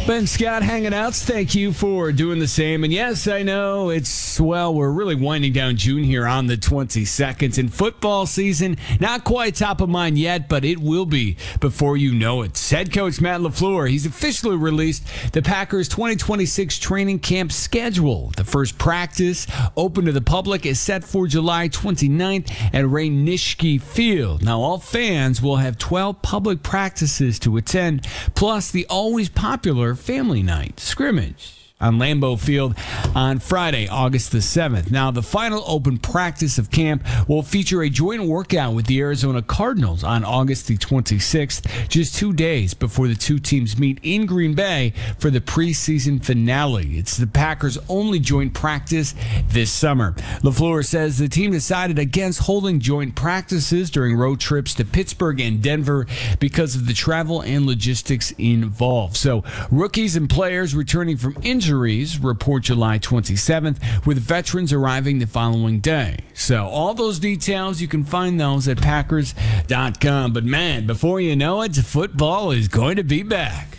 Ben Scott hanging out. Thank you for doing the same. And yes, I know we're really winding down June here on the 22nd. And football season, not quite top of mind yet, but it will be before you know it. Head coach Matt LaFleur, he's officially released the Packers 2026 training camp schedule. The first practice open to the public is set for July 29th at Ray Nitschke Field. Now, all fans will have 12 public practices to attend, plus the always popular family night scrimmage on Lambeau Field on Friday, August the 7th. Now, the final open practice of camp will feature a joint workout with the Arizona Cardinals on August the 26th, just 2 days before the two teams meet in Green Bay for the preseason finale. It's the Packers' only joint practice this summer. LaFleur says the team decided against holding joint practices during road trips to Pittsburgh and Denver because of the travel and logistics involved. So, rookies and players returning from injuries report July 27th, with veterans arriving the following day. So all those details, you can find those at Packers.com. But man, before you know it, football is going to be back.